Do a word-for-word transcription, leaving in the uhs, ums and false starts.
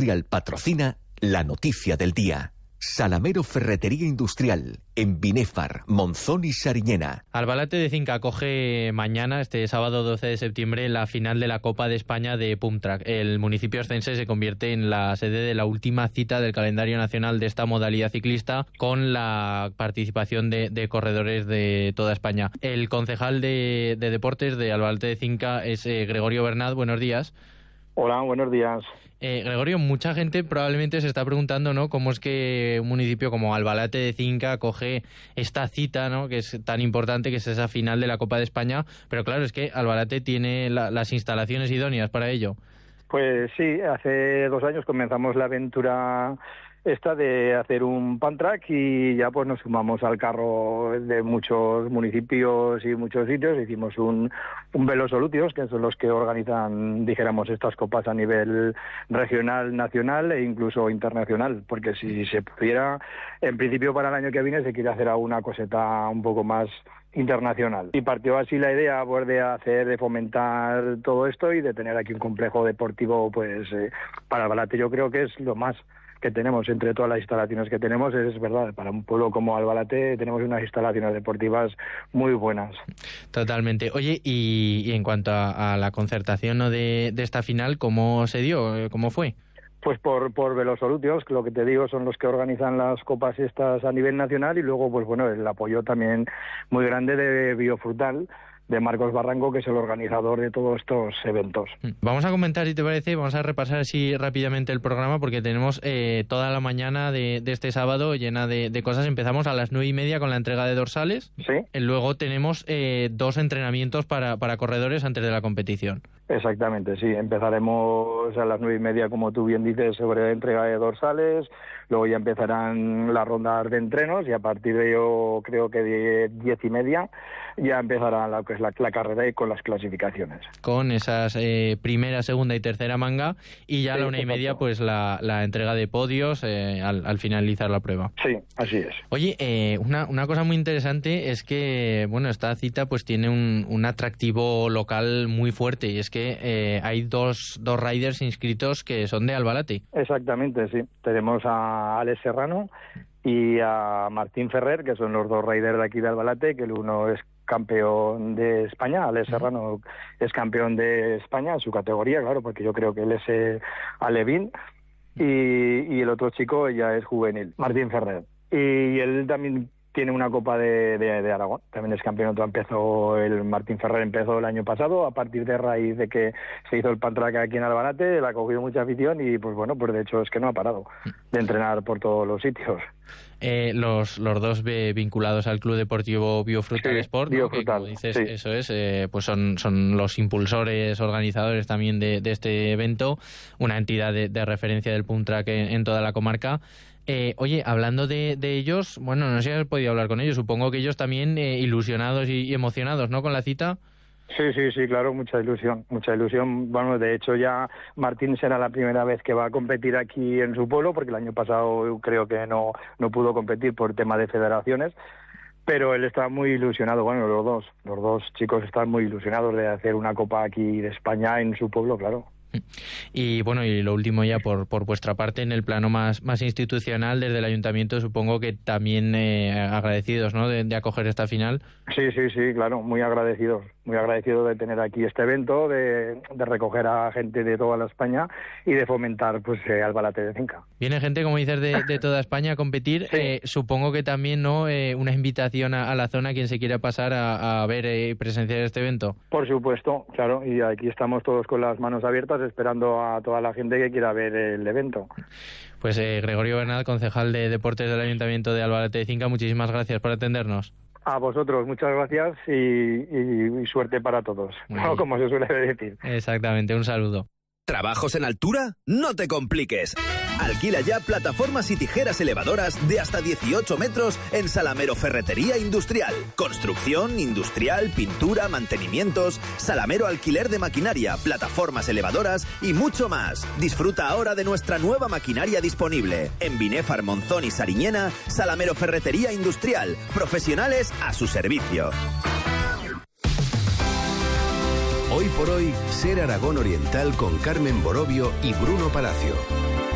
Industrial patrocina la noticia del día. Salamero Ferretería Industrial, en Binéfar, Monzón y Sariñena. Albalate de Cinca acoge mañana, este sábado doce de septiembre, la final de la Copa de España de Pump Track. El municipio oscense se convierte en la sede de la última cita del calendario nacional de esta modalidad ciclista, con la participación de, de corredores de toda España. El concejal de, de deportes de Albalate de Cinca es eh, Gregorio Bernat. Buenos días. Hola, buenos días. Eh, Gregorio, mucha gente probablemente se está preguntando, ¿no?, cómo es que un municipio como Albalate de Cinca acoge esta cita, ¿no?, que es tan importante, que es esa final de la Copa de España, pero claro, es que Albalate tiene la, las instalaciones idóneas para ello. Pues sí, hace dos años comenzamos la aventura esta de hacer un Pump Track y ya pues nos sumamos al carro de muchos municipios y muchos sitios. Hicimos un, un Velosolutios, que son los que organizan, dijéramos, estas copas a nivel regional, nacional e incluso internacional, porque si se pudiera, en principio para el año que viene se quiere hacer alguna coseta un poco más internacional. Y partió así la idea pues, de hacer, de fomentar todo esto y de tener aquí un complejo deportivo, pues eh, para Albalate yo creo que es lo más que tenemos entre todas las instalaciones que tenemos. Es verdad, para un pueblo como Albalate tenemos unas instalaciones deportivas muy buenas. Totalmente. Oye, y, y en cuanto a, a la concertación, ¿no?, de, de esta final, ¿cómo se dio? ¿Cómo fue? Pues por, por Velosolutios, que lo que te digo son los que organizan las copas estas a nivel nacional, y luego pues bueno, el apoyo también muy grande de Biofrutal, de Marcos Barranco, que es el organizador de todos estos eventos. Vamos a comentar, si te parece, vamos a repasar así rápidamente el programa, porque tenemos eh, toda la mañana de, de este sábado llena de, de cosas. Empezamos a las nueve y media con la entrega de dorsales. Sí. Luego tenemos eh, dos entrenamientos para, para corredores antes de la competición. Exactamente, sí. Empezaremos a las nueve y media, como tú bien dices, sobre la entrega de dorsales. Luego ya empezarán las rondas de entrenos y a partir de yo creo que de diez y media ya empezará la, pues la, la carrera y con las clasificaciones. Con esas eh, primera, segunda y tercera manga, y ya a sí, la una y media pues la, la entrega de podios eh, al, al finalizar la prueba. Sí, así es. Oye, eh, una, una cosa muy interesante es que bueno, esta cita pues tiene un, un atractivo local muy fuerte, y es que eh, hay dos, dos riders inscritos que son de Albalate. Exactamente, sí. Tenemos a Alex Serrano y a Martín Ferrer, que son los dos riders de aquí de Albalate, que el uno es campeón de España, Alex Serrano es campeón de España en su categoría, claro, porque yo creo que él es eh, alevín, y, y el otro chico ya es juvenil, Martín Ferrer. Y él también tiene una Copa de, de, de Aragón, también es campeonato. Empezó el Martín Ferrer empezó el año pasado, a partir de raíz de que se hizo el Pump Track aquí en Albalate, le ha cogido mucha afición y pues bueno, pues de hecho es que no ha parado de entrenar por todos los sitios. Eh, los, los dos eh, vinculados al Club Deportivo Biofrutal sí, Sport, ¿no? Biofrutal, que como dices, sí. eso es, eh, pues son, son los impulsores, organizadores también de, de este evento, una entidad de, de referencia del Pump Track en, en toda la comarca. Eh, oye, hablando de, de ellos, bueno, no sé si has podido hablar con ellos, supongo que ellos también eh, ilusionados y, y emocionados, ¿no?, con la cita. Sí, sí, sí, claro, mucha ilusión, mucha ilusión. Bueno, de hecho ya Martín será la primera vez que va a competir aquí en su pueblo, porque el año pasado creo que no, no pudo competir por tema de federaciones, pero él está muy ilusionado. Bueno, los dos, los dos chicos están muy ilusionados de hacer una copa aquí de España en su pueblo, claro. Y bueno, y lo último ya por, por vuestra parte, en el plano más, más institucional, desde el ayuntamiento supongo que también eh, agradecidos, ¿no?, de, de acoger esta final. Sí, sí, sí, claro, muy agradecidos, muy agradecidos de tener aquí este evento, de, de recoger a gente de toda la España y de fomentar pues eh, Albalate de Cinca. Viene gente, como dices, de, de toda España a competir. Sí. Eh, supongo que también, ¿no?, eh, una invitación a, a la zona, quien se quiera pasar a, a ver y eh, presenciar este evento. Por supuesto, claro, y aquí estamos todos con las manos abiertas esperando a toda la gente que quiera ver el evento. Pues eh, Gregorio Bernal, concejal de Deportes del Ayuntamiento de Albalate de Cinca, muchísimas gracias por atendernos. A vosotros, muchas gracias y, y, y suerte para todos, ¿no?, como se suele decir. Exactamente, un saludo. ¿Trabajos en altura? No te compliques. Alquila ya plataformas y tijeras elevadoras de hasta dieciocho metros en Salamero Ferretería Industrial. Construcción, industrial, pintura, mantenimientos, Salamero alquiler de maquinaria, plataformas elevadoras y mucho más. Disfruta ahora de nuestra nueva maquinaria disponible. En Binéfar, Monzón y Sariñena, Salamero Ferretería Industrial. Profesionales a su servicio. Hoy por hoy, Ser Aragón Oriental con Carmen Borovio y Bruno Palacio.